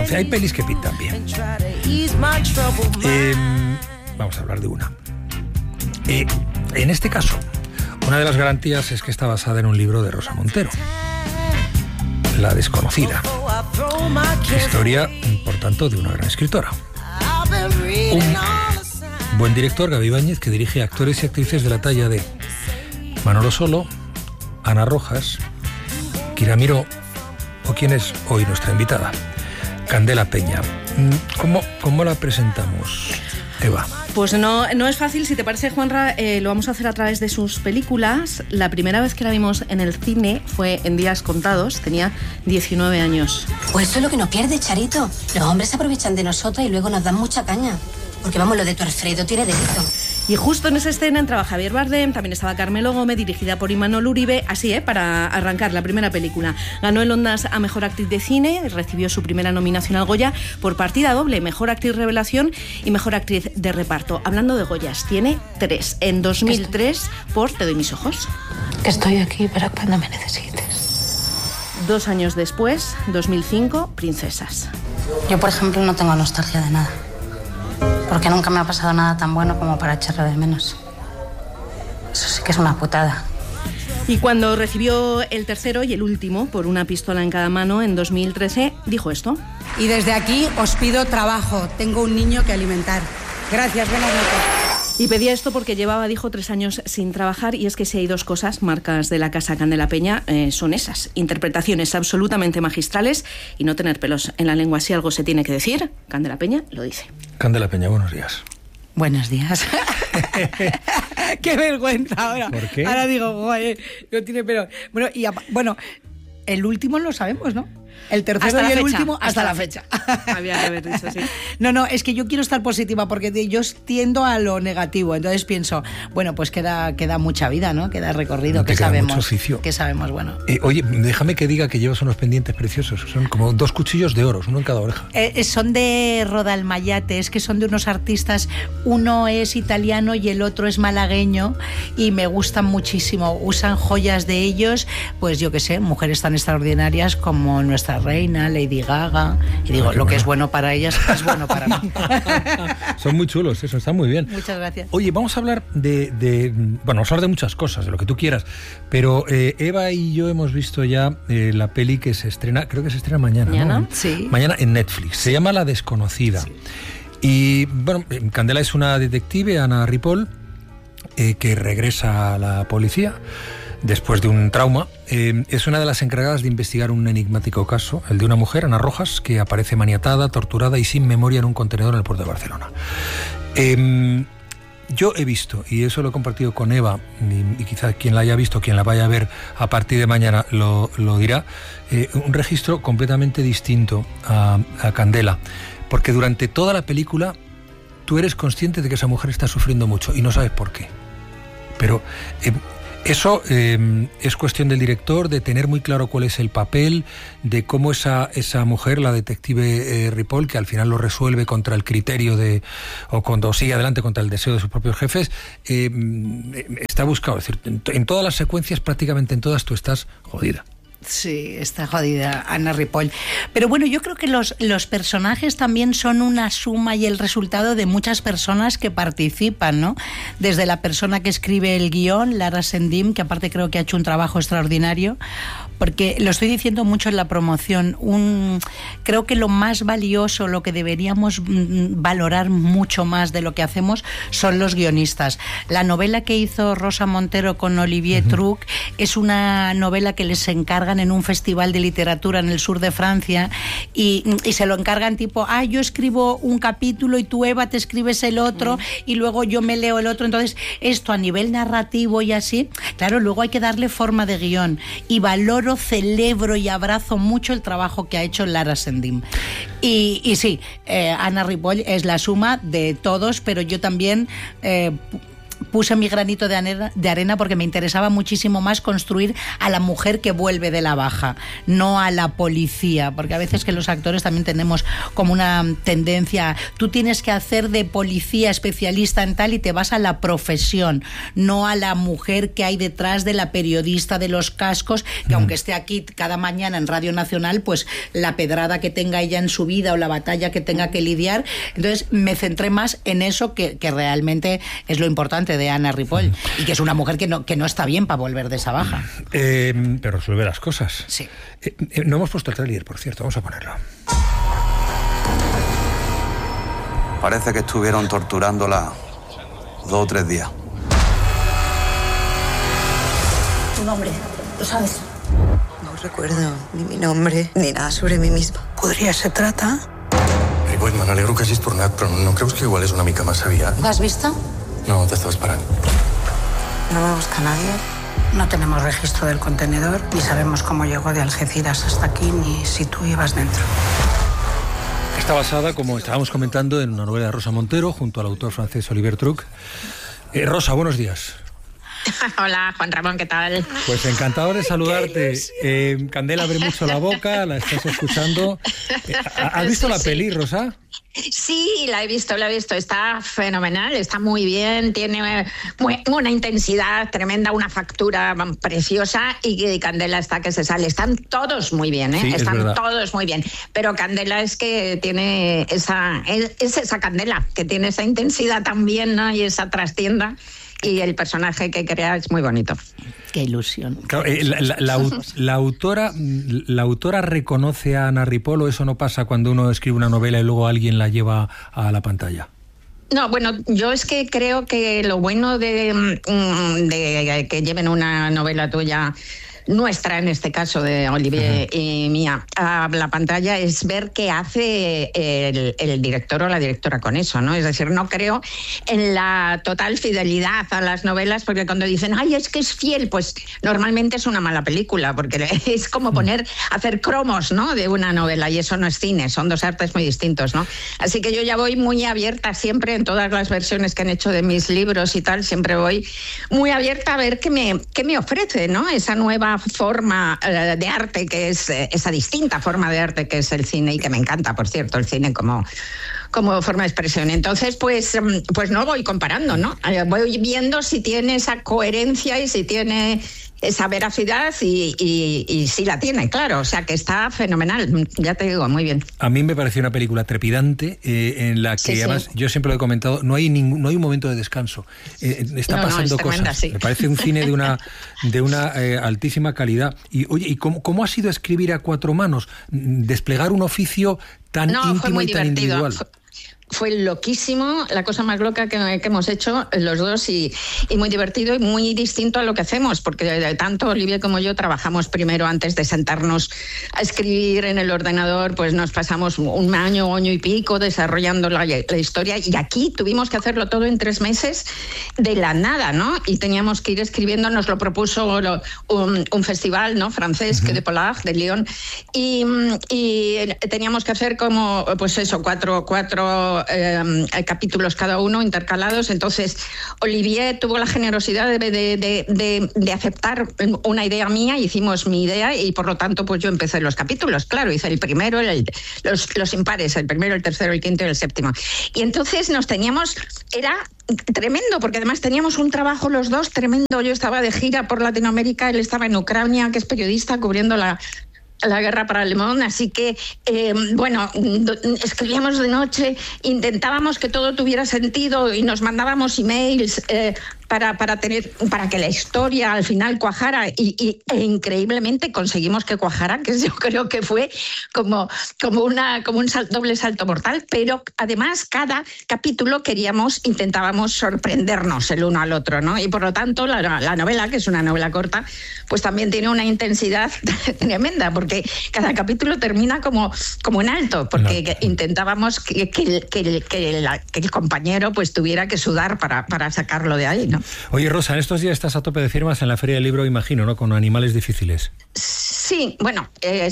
11. Hay pelis que pintan bien. Vamos a hablar de una. En este caso, una de las garantías es que está basada en un libro de Rosa Montero, La desconocida. Historia, por tanto, de una gran escritora. Un buen director, Gaby Ibáñez, que dirige actores y actrices de la talla de Manolo Solo, Ana Rojas, Kira Miró, o quien es hoy nuestra invitada, Candela Peña. ¿Cómo la presentamos, Eva? Pues no es fácil. Si te parece, Juanra, lo vamos a hacer a través de sus películas. La primera vez que la vimos en el cine fue en días contados. Tenía 19 años. Pues eso es lo que nos pierde, Charito. Los hombres se aprovechan de nosotras y luego nos dan mucha caña. Porque vamos, lo de tu Alfredo tiene delito. Y justo en esa escena entraba Javier Bardem, también estaba Carmelo Gómez, dirigida por Imanol Uribe, así, para arrancar la primera película. Ganó el Ondas a Mejor Actriz de Cine, recibió su primera nominación al Goya por partida doble, Mejor Actriz Revelación y Mejor Actriz de Reparto. Hablando de Goyas, tiene 3. En 2003 por Te doy mis ojos. Estoy aquí para cuando me necesites. 2 años después, 2005, Princesas. Yo, por ejemplo, no tengo nostalgia de nada. Porque nunca me ha pasado nada tan bueno como para echarlo de menos. Eso sí que es una putada. Y cuando recibió el tercero y el último, por Una pistola en cada mano, en 2013, dijo esto. Y desde aquí os pido trabajo. Tengo un niño que alimentar. Gracias, buenas noches. Y pedía esto porque llevaba, dijo, 3 años sin trabajar, y es que si hay 2 cosas, marcas de la casa Candela Peña, son esas: interpretaciones absolutamente magistrales y no tener pelos en la lengua. Si algo se tiene que decir, Candela Peña lo dice. Candela Peña, buenos días. Buenos días. Qué vergüenza ahora. ¿Por qué? Ahora digo, joder, no tiene pelo. Bueno, el último lo sabemos, ¿no? El tercero y el último hasta la fecha. Había que haber dicho, sí. No, es que yo quiero estar positiva porque yo tiendo a lo negativo. Entonces pienso, bueno, pues queda mucha vida, ¿no? Queda recorrido, que sabemos. Mucho oficio. Que sabemos, bueno. Oye, déjame que diga que llevas unos pendientes preciosos. Son como 2 cuchillos de oro, uno en cada oreja. Son de Rodalmayate, es que son de unos artistas. Uno es italiano y el otro es malagueño, y me gustan muchísimo. Usan joyas de ellos, pues yo qué sé, mujeres tan extraordinarias como nuestra reina, Lady Gaga. Y digo, lo que es bueno para ellas es bueno para mí. Son muy chulos, eso, está muy bien. Muchas gracias. Oye, vamos a hablar vamos a hablar de muchas cosas, de lo que tú quieras, pero Eva y yo hemos visto ya la peli que se estrena, creo que se estrena mañana, ¿no? Sí. Mañana en Netflix. Se llama La desconocida. Sí. Y, bueno, Candela es una detective, Ana Ripoll, que regresa a la policía después de un trauma. Es una de las encargadas de investigar un enigmático caso, el de una mujer, Ana Rojas, que aparece maniatada, torturada y sin memoria en un contenedor en el puerto de Barcelona. Yo he visto, y eso lo he compartido con Eva, y quizá quien la haya visto, quien la vaya a ver a partir de mañana lo dirá, un registro completamente distinto a Candela, porque durante toda la película tú eres consciente de que esa mujer está sufriendo mucho y no sabes por qué. Pero eso es cuestión del director, de tener muy claro cuál es el papel, de cómo esa mujer, la detective Ripoll, que al final lo resuelve contra el criterio o cuando sigue adelante contra el deseo de sus propios jefes, está buscado. Es decir, en todas las secuencias, prácticamente en todas, tú estás jodida. Sí, está jodida Ana Ripoll. Pero bueno, yo creo que los personajes también son una suma y el resultado de muchas personas que participan, ¿no? Desde la persona que escribe el guión, Lara Sendim, que aparte creo que ha hecho un trabajo extraordinario, porque lo estoy diciendo mucho en la promoción, creo que lo más valioso, lo que deberíamos valorar mucho más de lo que hacemos, son los guionistas. La novela que hizo Rosa Montero con Olivier Truc es una novela que les encargan en un festival de literatura en el sur de Francia, y se lo encargan tipo, yo escribo un capítulo y tú, Eva, te escribes el otro, y luego yo me leo el otro. Entonces, esto a nivel narrativo y así, claro, luego hay que darle forma de guión, y valoro, celebro y abrazo mucho el trabajo que ha hecho Lara Sendim. Y sí, Ana Ripoll es la suma de todos, pero yo también puse mi granito de arena porque me interesaba muchísimo más construir a la mujer que vuelve de la baja, no a la policía, porque a veces que los actores también tenemos como una tendencia, tú tienes que hacer de policía especialista en tal y te vas a la profesión, no a la mujer que hay detrás de la periodista de los cascos, que aunque esté aquí cada mañana en Radio Nacional, pues la pedrada que tenga ella en su vida o la batalla que tenga que lidiar. Entonces me centré más en eso que realmente es lo importante de Anna Ripoll, y que es una mujer que no está bien para volver de esa baja. Pero resuelve las cosas. Sí. No hemos puesto el tráiler, por cierto, vamos a ponerlo. Parece que estuvieron torturándola 2 o 3 días. Tu nombre, ¿lo sabes? No recuerdo ni mi nombre ni nada sobre mí misma. Podria ser trata? Ripoll, me n'alegro que hagis tornat, però no creus que igual és una mica massa aviat? ¿Lo has visto? No, t'estava esperant. No me busca nadie. No tenemos registro del contenedor, ni sabemos cómo llegó de Algeciras hasta aquí, ni si tú ibas dentro. Está basada, como estábamos comentando, en una novela de Rosa Montero, junto al autor francés Olivier Truc. Rosa, buenos días. Hola, Juan Ramón, ¿qué tal? Pues encantado de saludarte. Candela abre mucho la boca, la estás escuchando. ¿Has visto la peli, Rosa? Sí, la he visto. Está fenomenal, está muy bien, tiene una intensidad tremenda, una factura preciosa, y Candela está que se sale. Están todos muy bien, ¿eh? Sí, están todos muy bien. Pero Candela es que tiene esa Candela, que tiene esa intensidad también, ¿no? Y esa trastienda. Y el personaje que crea es muy bonito. Qué ilusión. Claro, la autora reconoce a Anna Ripoll, ¿o eso no pasa cuando uno escribe una novela y luego alguien la lleva a la pantalla? No, bueno, yo es que creo que lo bueno de que lleven una novela tuya, nuestra en este caso, de Olivier y mía, a la pantalla, es ver qué hace el director o la directora con eso, ¿no? Es decir, no creo en la total fidelidad a las novelas, porque cuando dicen, ay, es que es fiel, pues normalmente es una mala película, porque es como hacer cromos, ¿no?, de una novela, y eso no es cine, son dos artes muy distintos, ¿no? Así que yo ya voy muy abierta siempre, en todas las versiones que han hecho de mis libros y tal, siempre voy muy abierta a ver qué me ofrece, ¿no?, esa nueva forma de arte, que es esa distinta forma de arte que es el cine, y que me encanta, por cierto, el cine como forma de expresión. Entonces, pues no voy comparando, ¿no? Voy viendo si tiene esa coherencia y si tiene esa veracidad, y sí la tiene, claro. O sea, que está fenomenal, ya te digo, muy bien. A mí me pareció una película trepidante, en la que además, yo siempre lo he comentado, no hay un momento de descanso. Está pasando cosas. Sí. Me parece un cine de una altísima calidad. Y oye, ¿y cómo ha sido escribir a 4 manos? Desplegar un oficio tan íntimo y tan individual. Fue loquísimo, la cosa más loca que hemos hecho los dos, y muy divertido y muy distinto a lo que hacemos, porque tanto Olivier como yo trabajamos primero antes de sentarnos a escribir en el ordenador, pues nos pasamos un año y pico desarrollando la historia, y aquí tuvimos que hacerlo todo en 3 meses de la nada, ¿no? Y teníamos que ir escribiendo, nos lo propuso un festival, ¿no?, francés, que de Polar, de Lyon, y teníamos que hacer como, pues eso, cuatro capítulos cada uno, intercalados. Entonces Olivier tuvo la generosidad de aceptar una idea mía, hicimos mi idea, y por lo tanto pues yo empecé los capítulos. Claro, hice el primero, los impares, el primero, el tercero, el quinto y el séptimo. Y entonces era tremendo, porque además teníamos un trabajo los dos tremendo. Yo estaba de gira por Latinoamérica, él estaba en Ucrania, que es periodista, cubriendo la guerra para Le Monde, así que, escribíamos de noche, intentábamos que todo tuviera sentido, y nos mandábamos emails para que la historia al final cuajara, e increíblemente conseguimos que cuajara, que yo creo que fue como un doble salto mortal. Pero además cada capítulo intentábamos sorprendernos el uno al otro, ¿no? Y por lo tanto la novela, que es una novela corta, pues también tiene una intensidad tremenda, porque cada capítulo termina como en alto, porque intentábamos que el compañero pues tuviera que sudar para sacarlo de ahí, ¿no? Oye, Rosa, en estos días estás a tope de firmas en la Feria del Libro, imagino, ¿no? Con Animales Difíciles. Sí, bueno,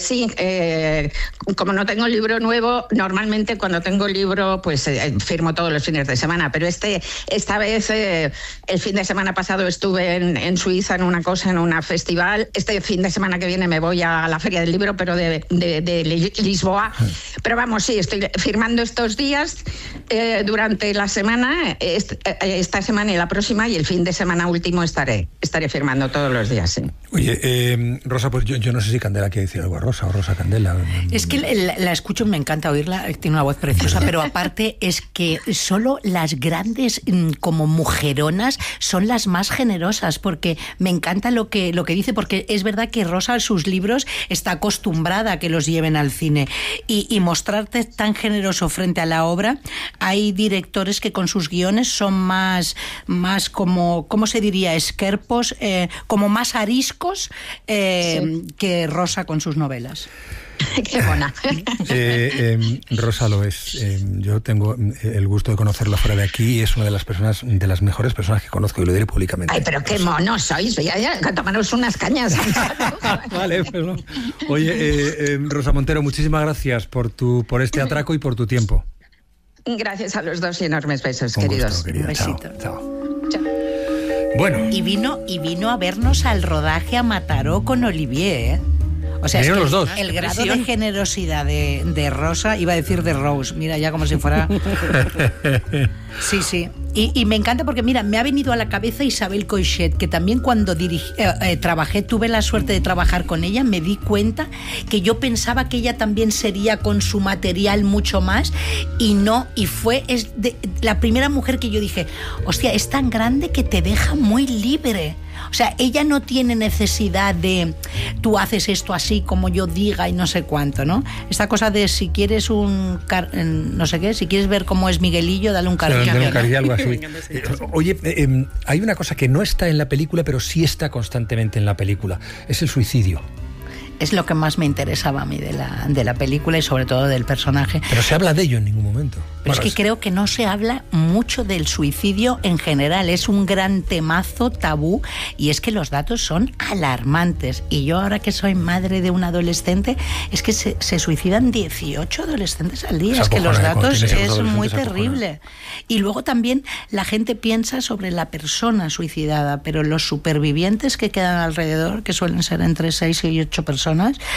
como no tengo libro nuevo, normalmente cuando tengo libro pues firmo todos los fines de semana, pero esta vez el fin de semana pasado estuve en Suiza en una festival, este fin de semana que viene me voy a la Feria del Libro, pero de Lisboa, pero vamos, sí, estoy firmando estos días durante la semana, esta semana y la próxima, y el fin de semana último estaré firmando todos los días, sí. Oye, Rosa, pues yo no sé si Candela quiere decir algo a Rosa o Rosa Candela. Es que la escucho, me encanta oírla, tiene una voz preciosa, pero aparte es que solo las grandes como mujeronas son las más generosas, porque me encanta lo que dice, porque es verdad que Rosa en sus libros está acostumbrada a que los lleven al cine y mostrarte tan generoso frente a la obra. Hay directores que con sus guiones son más como, ¿cómo se diría? Esquerpos, como más ariscos que Rosa con sus novelas. Qué buena. Rosa lo es. Yo tengo el gusto de conocerla fuera de aquí y es una de las mejores personas que conozco, y lo diré públicamente. Ay, pero qué monos sois, ya tomaros unas cañas. Vale, pues no. Oye, Rosa Montero, muchísimas gracias por este atraco y por tu tiempo. Gracias a los dos y enormes besos, Un queridos. gusto, querida. Un besito. Chao. Chao. Bueno. Y vino a vernos al rodaje a Mataró con Olivier, ¿eh? O sea, es que los dos. El grado de generosidad de Rosa, iba a decir de Rose, mira, ya como si fuera... Sí. Y me encanta porque, mira, me ha venido a la cabeza Isabel Coixet, que también cuando tuve la suerte de trabajar con ella, me di cuenta que yo pensaba que ella también sería con su material mucho más, y no, y es la primera mujer que yo dije, hostia, es tan grande que te deja muy libre. O sea, ella no tiene necesidad de tú haces esto así como yo diga y no sé cuánto, ¿no? Esta cosa de si quieres no sé qué, si quieres ver cómo es Miguelillo, dale un cariño. Dale un cariño, algo así. Oye, hay una cosa que no está en la película, pero sí está constantemente en la película. Es el suicidio. Es lo que más me interesaba a mí de la película y sobre todo del personaje. Pero se habla de ello en ningún momento. Pero es que creo que no se habla mucho del suicidio en general. Es un gran temazo, tabú, y es que los datos son alarmantes. Y yo ahora que soy madre de un adolescente, es que se suicidan 18 adolescentes al día. Es que los datos es muy terrible. Y luego también la gente piensa sobre la persona suicidada, pero los supervivientes que quedan alrededor, que suelen ser entre 6 y 8 personas,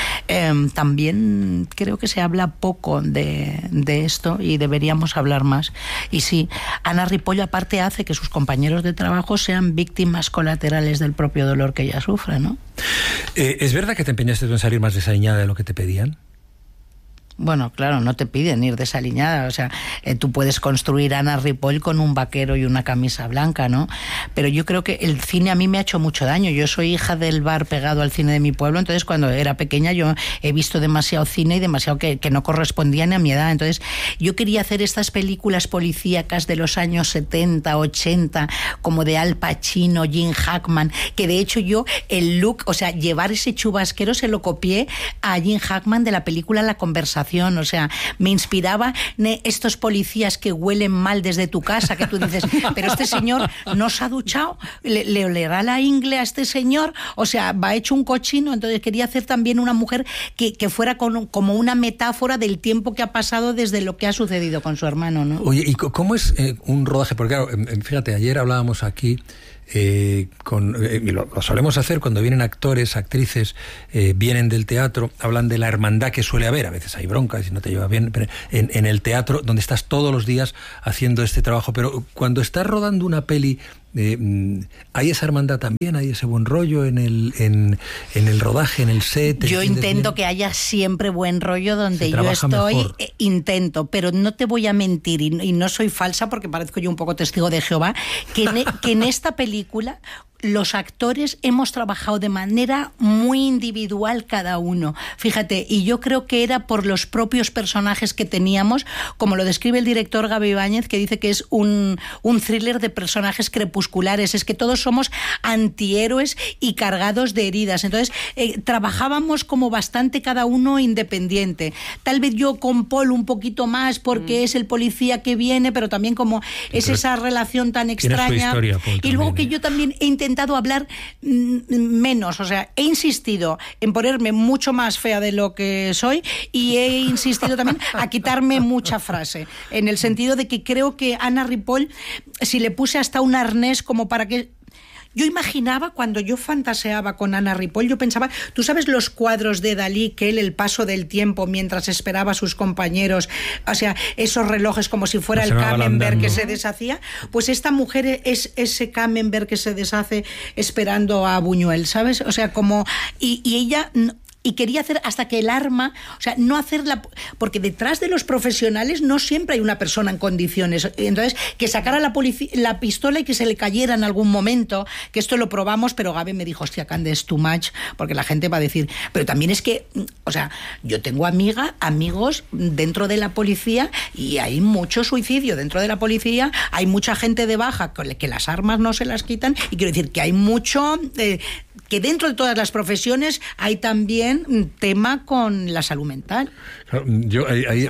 también creo que se habla poco de esto y deberíamos hablar más. Y sí, Ana Ripoll aparte hace que sus compañeros de trabajo sean víctimas colaterales del propio dolor que ella sufre, ¿no? ¿Es verdad que te empeñaste en salir más desaliñada de lo que te pedían? Bueno, claro, no te piden ir desaliñada, o sea, tú puedes construir a Ana Ripoll con un vaquero y una camisa blanca, ¿no? Pero yo creo que el cine a mí me ha hecho mucho daño. Yo soy hija del bar pegado al cine de mi pueblo, entonces cuando era pequeña yo he visto demasiado cine y demasiado que no correspondía ni a mi edad. Entonces yo quería hacer estas películas policíacas de los años 70, 80, como de Al Pacino, Jim Hackman, que de hecho yo el look, o sea, llevar ese chubasquero se lo copié a Jim Hackman de la película La Conversación. O sea, me inspiraba estos policías que huelen mal desde tu casa, que tú dices, pero este señor no se ha duchado, le olerá la ingle a este señor, o sea, va hecho un cochino. Entonces quería hacer también una mujer que fuera como una metáfora del tiempo que ha pasado desde lo que ha sucedido con su hermano, ¿no? Oye, ¿y cómo es un rodaje? Porque claro, fíjate, ayer hablábamos aquí lo solemos hacer cuando vienen actores, actrices, vienen del teatro, hablan de la hermandad que suele haber. A veces hay broncas y no te lleva bien, pero en el teatro, donde estás todos los días haciendo este trabajo, pero cuando estás rodando una peli, ¿hay esa hermandad también? ¿Hay ese buen rollo en el rodaje, en el set? Yo intento que haya siempre buen rollo donde yo estoy, intento, pero no te voy a mentir, y no soy falsa porque parezco yo un poco testigo de Jehová, que en esta película los actores hemos trabajado de manera muy individual cada uno. Fíjate, y yo creo que era por los propios personajes que teníamos, como lo describe el director Gaby Ibáñez, que dice que es un thriller de personajes crepusculares. Es que todos somos antihéroes y cargados de heridas. Entonces, trabajábamos como bastante cada uno independiente. Tal vez yo con Paul un poquito más porque es el policía que viene, pero también como es esa relación tan extraña. Historia, Paul, y luego también, que yo también he intentado hablar menos, o sea, he insistido en ponerme mucho más fea de lo que soy y he insistido también a quitarme mucha frase, en el sentido de que creo que Anna Ripoll, si le puse hasta un arnés como para que... Yo imaginaba, cuando yo fantaseaba con Anna Ripoll, yo pensaba, ¿tú sabes los cuadros de Dalí, que él, el paso del tiempo mientras esperaba a sus compañeros, o sea, esos relojes como si fuera el camembert que se deshacía? Pues esta mujer es ese camembert que se deshace esperando a Buñuel, ¿sabes? O sea, como... Y ella... Y quería hacer hasta que el arma, o sea, no hacerla, porque detrás de los profesionales no siempre hay una persona en condiciones. Entonces, que sacara la pistola y que se le cayera en algún momento, que esto lo probamos, pero Gaby me dijo, hostia, Cande, es too much, porque la gente va a decir, pero también es que, o sea, yo tengo amigos dentro de la policía y hay mucho suicidio dentro de la policía, hay mucha gente de baja que las armas no se las quitan, y quiero decir que hay mucho... que dentro de todas las profesiones hay también tema con la salud mental. Yo,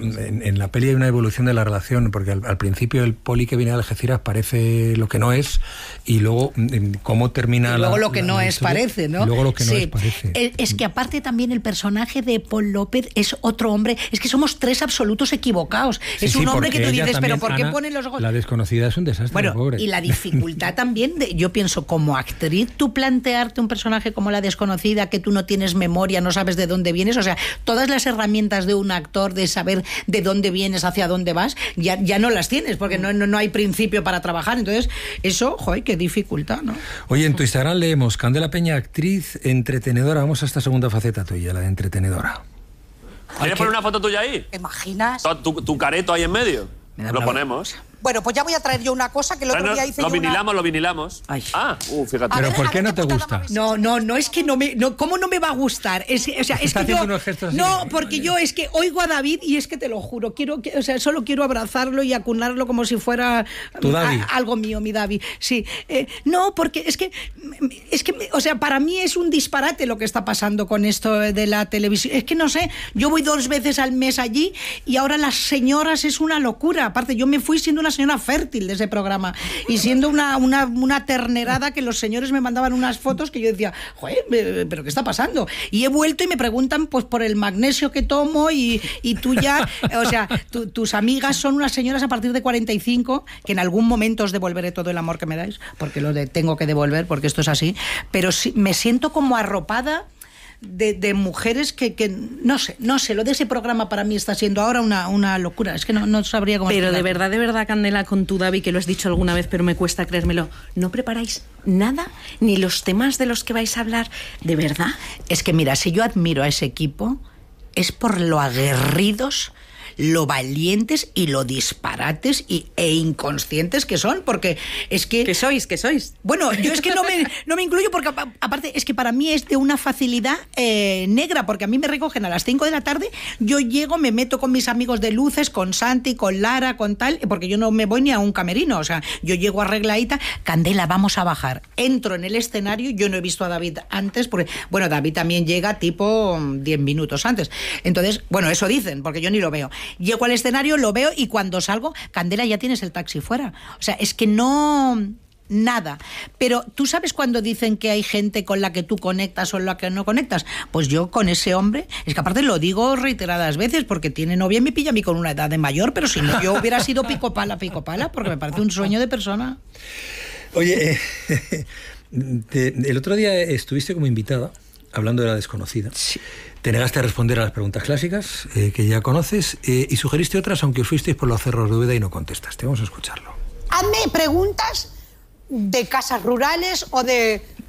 en la peli hay una evolución de la relación, porque al principio el poli que viene de Algeciras parece lo que no es, y luego cómo termina... Y luego lo que no es parece, ¿no? Y luego lo que no es parece. Es que aparte también el personaje de Paul López es otro hombre, es que somos tres absolutos equivocados. Sí, es un hombre que tú dices, pero ¿por qué ponen los ojos? La desconocida es un desastre, bueno, pobre. Y la dificultad también, yo pienso, como actriz, tú plantearte un personaje como la desconocida, que tú no tienes memoria, no sabes de dónde vienes, o sea, todas las herramientas de un actor de saber de dónde vienes, hacia dónde vas, ya no las tienes, porque no hay principio para trabajar. Entonces, eso, joder, qué dificultad, ¿no? Oye, en tu Instagram leemos, Candela Peña, actriz entretenedora. Vamos a esta segunda faceta tuya, la de entretenedora. ¿Quieres poner una foto tuya ahí? ¿Te imaginas? ¿Tu careto ahí en medio? Lo ponemos. Bueno, pues ya voy a traer yo una cosa que el otro día hice lo vinilamos. Ay. Fíjate. Pero ¿por qué no te gusta? No, es que ¿cómo no me va a gustar? Es que yo... No, porque yo es que oigo a David y es que te lo juro, solo quiero abrazarlo y acunarlo como si fuera algo mío, mi David. Sí. No, porque es que, o sea, para mí es un disparate lo que está pasando con esto de la televisión. Es que no sé, yo voy 2 veces al mes allí y ahora las señoras es una locura. Aparte, yo me fui siendo una señora fértil de ese programa y siendo una ternerada, que los señores me mandaban unas fotos que yo decía, joder, pero ¿qué está pasando? Y he vuelto y me preguntan pues por el magnesio que tomo y tú ya, o sea, tus amigas son unas señoras a partir de 45, que en algún momento os devolveré todo el amor que me dais, porque tengo que devolver, porque esto es así, pero sí, me siento como arropada de mujeres que no sé, lo de ese programa para mí está siendo ahora una locura, es que no sabría cómo pero explicarlo. de verdad, Candela, con tu David, que lo has dicho alguna vez, pero me cuesta creérmelo, ¿no preparáis nada? ¿Ni los temas de los que vais a hablar? ¿De verdad? Es que mira, si yo admiro a ese equipo es por lo aguerridos, lo valientes y lo disparates e inconscientes que son, porque es que... ¿Qué sois? Bueno, yo es que no me incluyo, porque aparte es que para mí es de una facilidad negra, porque a mí me recogen a las 5 de la tarde, yo llego, me meto con mis amigos de luces, con Santi, con Lara, con tal, porque yo no me voy ni a un camerino, o sea, yo llego arregladita, Candela, vamos a bajar, entro en el escenario, yo no he visto a David antes, porque, bueno, David también llega tipo 10 minutos antes, entonces, bueno, eso dicen, porque yo ni lo veo. Llego al escenario, lo veo y cuando salgo, Candela, ya tienes el taxi fuera. O sea, es que nada. Pero tú sabes cuando dicen que hay gente con la que tú conectas o la que no conectas. Pues yo con ese hombre, es que aparte lo digo reiteradas veces, porque tiene novia y me pilla a mí con una edad de mayor, pero si no yo hubiera sido pico pala, porque me parece un sueño de persona. Oye, el otro día estuviste como invitada hablando de La desconocida. Sí. Te negaste a responder a las preguntas clásicas que ya conoces y sugeriste otras, aunque fuisteis por los cerros de Úbeda y no contestaste. Vamos a escucharlo. Hazme preguntas de casas rurales o de